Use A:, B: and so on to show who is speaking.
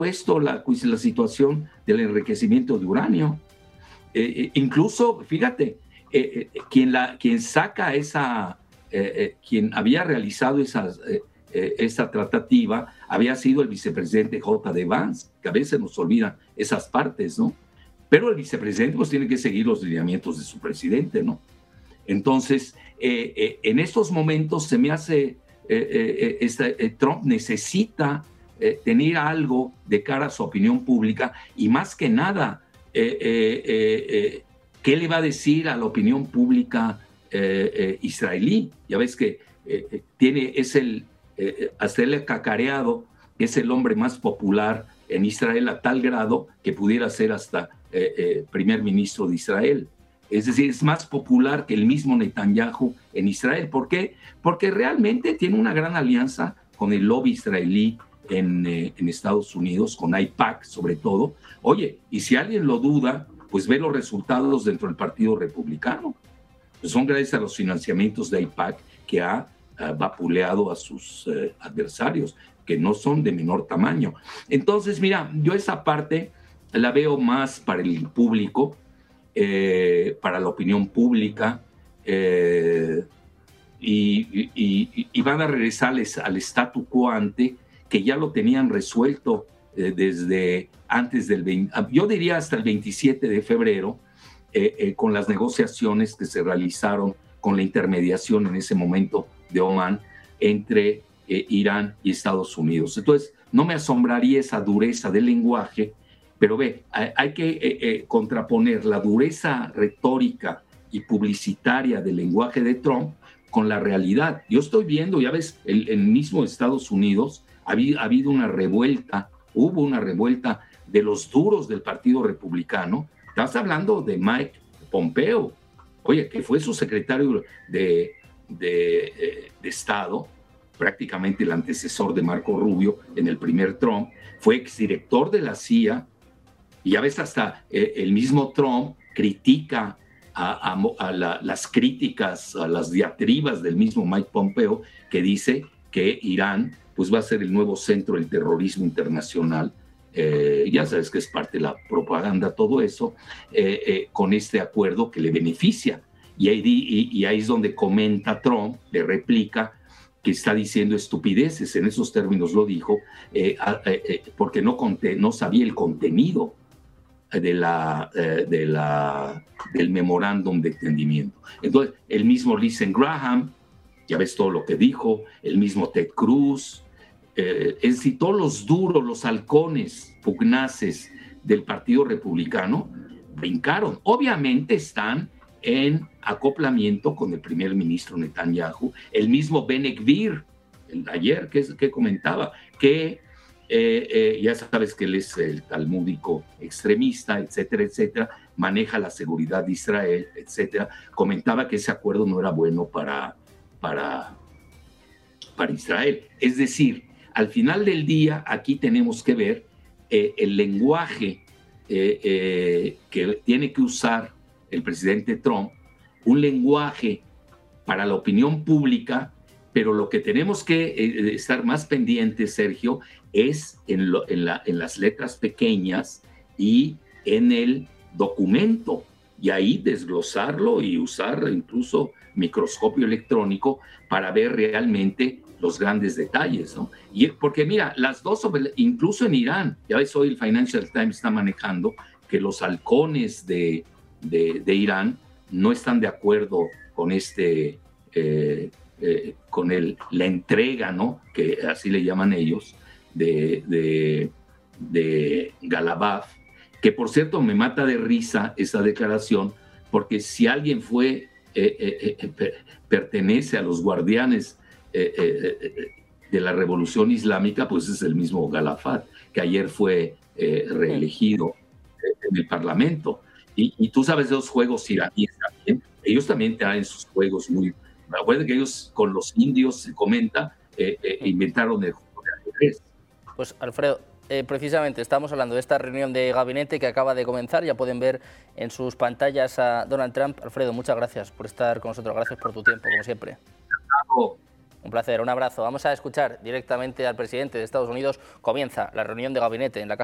A: puesto la situación del enriquecimiento de uranio. Incluso, fíjate, quien saca quien había realizado esa tratativa había sido el vicepresidente J.D. Vance, que a veces nos olvidan esas partes, ¿no? Pero el vicepresidente pues tiene que seguir los lineamientos de su presidente, ¿no? Entonces, en estos momentos se me hace, Trump necesita tener algo de cara a su opinión pública y más que nada, ¿qué le va a decir a la opinión pública israelí? Ya ves que hasta él cacareado, es el hombre más popular en Israel a tal grado que pudiera ser hasta primer ministro de Israel. Es decir, es más popular que el mismo Netanyahu en Israel. ¿Por qué? Porque realmente tiene una gran alianza con el lobby israelí en Estados Unidos, con AIPAC sobre todo. Oye, y si alguien lo duda, pues ve los resultados dentro del Partido Republicano. Pues son gracias a los financiamientos de AIPAC que ha vapuleado a sus adversarios, que no son de menor tamaño. Entonces, mira, yo esa parte la veo más para el público, para la opinión pública, y van a regresar al statu quo ante, que ya lo tenían resuelto desde antes yo diría hasta el 27 de febrero, con las negociaciones que se realizaron con la intermediación en ese momento de Omán entre Irán y Estados Unidos. Entonces, no me asombraría esa dureza del lenguaje, pero hay que contraponer la dureza retórica y publicitaria del lenguaje de Trump con la realidad. Yo estoy viendo, ya ves, el mismo Estados Unidos, ha habido una revuelta, hubo una revuelta de los duros del Partido Republicano. Estás hablando de Mike Pompeo, oye, que fue su secretario de Estado, prácticamente el antecesor de Marco Rubio en el primer Trump, fue exdirector de la CIA, y ya ves, hasta el mismo Trump critica las críticas, a las diatribas del mismo Mike Pompeo, que dice que Irán pues va a ser el nuevo centro del terrorismo internacional. Ya sabes que es parte de la propaganda todo eso, con este acuerdo que le beneficia. Y ahí es donde comenta Trump, le replica que está diciendo estupideces, en esos términos lo dijo, porque no sabía el contenido del memorándum de entendimiento. Entonces, el mismo Lindsey Graham, ya ves todo lo que dijo, el mismo Ted Cruz, es decir, todos los duros, los halcones pugnaces del Partido Republicano brincaron. Obviamente están en acoplamiento con el primer ministro Netanyahu, el mismo Bene Gvir, ayer que comentaba, que ya sabes que él es el talmúdico extremista, etcétera, etcétera, maneja la seguridad de Israel, etcétera. Comentaba que ese acuerdo no era bueno para Israel. Es decir, al final del día, aquí tenemos que ver el lenguaje que tiene que usar el presidente Trump, un lenguaje para la opinión pública, pero lo que tenemos que estar más pendientes, Sergio, es en las letras pequeñas y en el documento, y ahí desglosarlo y usar incluso microscopio electrónico para ver realmente los grandes detalles, ¿no? Y porque mira, las dos, incluso en Irán, ya ves, hoy el Financial Times está manejando que los halcones de Irán no están de acuerdo con la entrega, ¿no? Que así le llaman ellos, de Galabaf, que por cierto me mata de risa esa declaración, porque si alguien pertenece a los guardianes de la Revolución Islámica, pues es el mismo Galafat, que ayer fue reelegido en el Parlamento. Y tú sabes de los juegos iraníes también, ellos también traen sus juegos muy... Me acuerdo que ellos con los indios, se comenta, inventaron el juego de ajedrez.
B: Pues Alfredo, precisamente estamos hablando de esta reunión de gabinete que acaba de comenzar. Ya pueden ver en sus pantallas a Donald Trump. Alfredo, muchas gracias por estar con nosotros. Gracias por tu tiempo, como siempre. Un placer, un abrazo. Vamos a escuchar directamente al presidente de Estados Unidos. Comienza la reunión de gabinete en la Casa